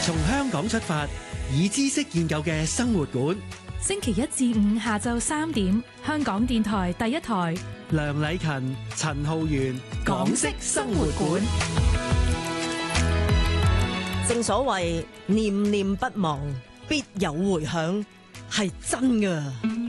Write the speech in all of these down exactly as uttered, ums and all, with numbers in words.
從香港出發，以知識建構嘅生活館。 星期一至五下晝三點，香港電台第一台。 梁禮勤、陳浩源，港式生活館。 正所謂念念不忘，必有回響，係真噶。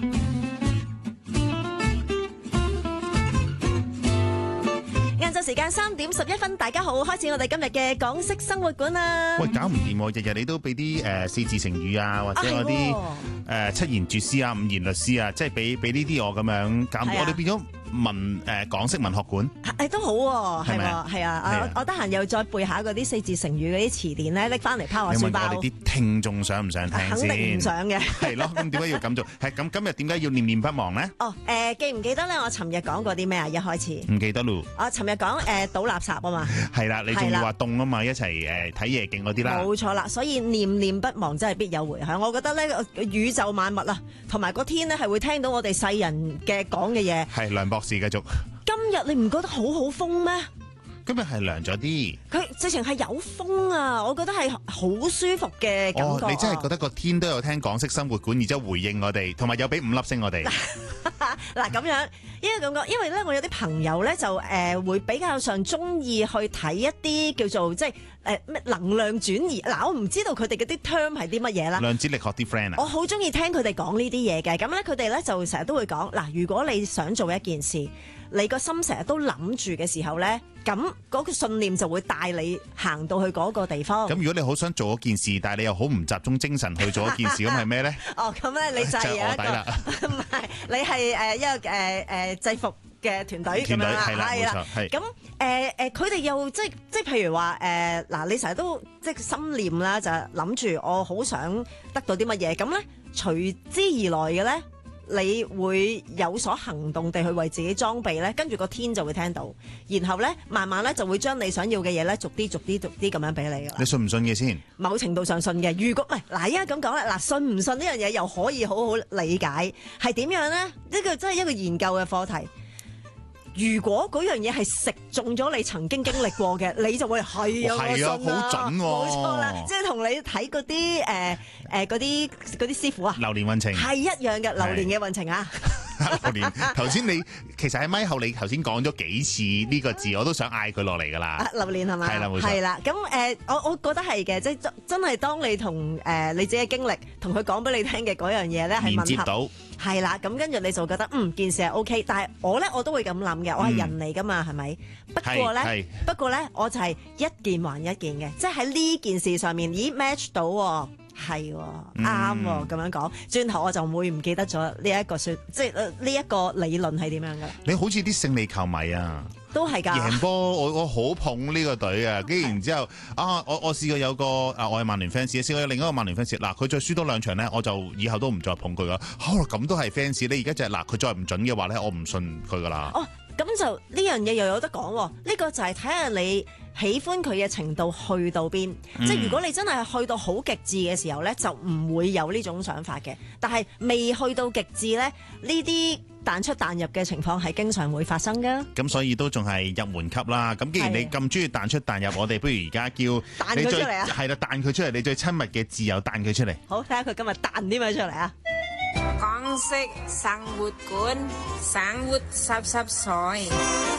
晏晝時間三點十一分，大家好，開始我哋今日嘅港式生活館啦。 喂，搞唔掂喎，日日你都俾啲誒四字成語啊，或者嗰啲誒七言絕詩啊、五言律詩啊，即係俾俾呢啲我咁樣搞唔掂，我哋變咗文誒港式文學館， 誒都好喎，係喎，係啊，我我得閒又再背下嗰啲四字成語嗰啲詞典咧，拎翻嚟拋下書包。 我哋啲聽眾想唔想聽先？ 肯定唔想嘅。係咯，咁點解要咁做？係咁，今日點解要念念不忘咧？ 哦，誒記唔記得咧？我尋日講過啲咩啊？一開始唔記得咯。 我尋日講誒倒垃圾啊嘛。係啦，你仲要話凍啊嘛，一齊誒睇夜景嗰啲啦。 冇錯啦，所以念念不忘真係必有回響。我覺得咧，宇宙萬物啊，同埋個天咧係會聽到我哋世人嘅講嘅嘢。 係梁博士繼續。 今日你唔覺得好好風咩？ 今日係涼咗啲， 佢直情係有風啊！我覺得係好舒服嘅感覺、啊。 哦，你真係覺得個天都有聽港式生活館，然之後回應我哋，同埋有俾五粒星我哋。 嗱咁樣，因為咁講，因為咧，我有啲朋友咧就誒、呃、會比較上中意去睇一啲叫做即係誒咩能量轉移。嗱，我唔知道佢哋嗰啲 term 係啲乜嘢啦。 量子力學啲 friend 啊， 我好中意聽佢哋講呢啲嘢嘅。咁咧，佢哋咧就成日都會講嗱，如果你想做一件事，你個心成日都諗住嘅時候咧，咁嗰個信念就會帶你行到去嗰個地方。 咁如果你好想做一件事，但係你又好唔集中精神去做一件事，咁係咩咧？ 哦，咁咧你就係有一個唔係，你係誒一個誒誒制服嘅團隊咁樣啦，係啦，冇錯，係。咁誒誒，佢哋又即係即係譬如話誒嗱，你成日都即係心念啦，就諗住我好想得到啲乜嘢，咁咧隨之而來嘅咧。你會有所行動地去為自己裝備咧，跟住個天就會聽到，然後咧慢慢咧就會將你想要嘅嘢咧逐啲逐啲逐啲咁樣俾你噶啦。 你信唔信嘅先？ 某程度上信嘅。如果唔係嗱，依家咁講咧，嗱信唔信呢樣嘢又可以好好理解係點樣咧？呢個真係一個研究嘅課題。如果嗰樣嘢係食中咗你曾經經歷過嘅，你就會係啊，我信啊， 好準喎， 冇錯啦，即係同你睇嗰啲誒誒嗰啲嗰啲師傅啊， 流年運程係一樣嘅，流年嘅運程啊。 流年頭先你其實喺咪後你頭先講咗幾次呢個字，我都想嗌佢落嚟㗎啦。 流年係嘛？ 係啦，冇錯。 係啦，咁誒、呃，我我覺得係嘅，即係真真係當你同誒、呃、你自己嘅經歷同佢講俾你聽嘅嗰樣嘢咧，係吻合。連接到。係啦，咁跟住你就覺得嗯件事係 O K， 但係我咧我都會咁諗嘅，我係人嚟噶嘛，係咪？不過咧，不過咧，我就係一件還一件嘅，即係喺呢件事上面，咦 match 到、哦，係啱喎，咁樣講，轉頭我就會唔記得咗呢一個說，即係呢一個理論係點樣噶？ 你好似啲勝利球迷啊！ 都係㗎， 贏波我我好捧呢個隊啊！跟住然之後啊，我我試過有個啊，我係曼聯 fans，試過有另一個曼聯 fans，嗱佢再輸多兩場咧，我就以後都唔再捧佢噶。嚇咁都係 fans，你而家就係嗱佢再唔準嘅話咧，我唔信佢噶啦。 哦，咁就呢樣嘢又有得講喎。呢個就係睇下你喜歡佢嘅程度去到邊。嗯、即係如果你真係去到好極致嘅時候咧，就唔會有呢種想法嘅。但係未去到極致咧，呢啲彈出彈入嘅情況係經常會發生㗎。 咁所以都仲係入門級啦。咁既然你咁中意彈出彈入，我哋不如而家叫彈佢出嚟啊！ 係啦，彈佢出嚟，你最親密嘅摯友彈佢出嚟。 好，睇下佢今日彈啲咩出嚟啊！ 港式生活館，生活濕濕碎。